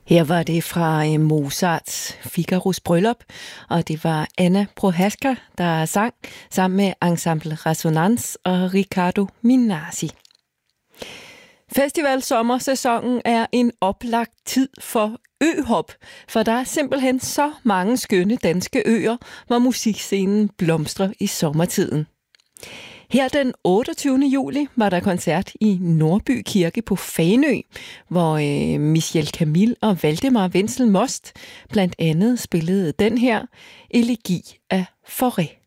Her var det fra Mozarts Figaros bryllup, og det var Anna Prohaska, der sang sammen med Ensemble Resonance og Riccardo Minasi. Festivalsommersæsonen er en oplagt tid for øhop, for der er simpelthen så mange skønne danske øer, hvor musikscenen blomstrer i sommertiden. Her den 28. juli var der koncert i Nordby Kirke på Fanø, hvor Michel Camille og Valdemar Wenzel Most blandt andet spillede den her elegi af Fauré.